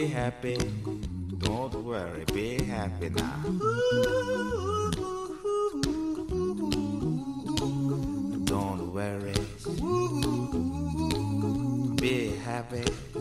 happy. Don't worry, be happy now. Don't worry. Be happy.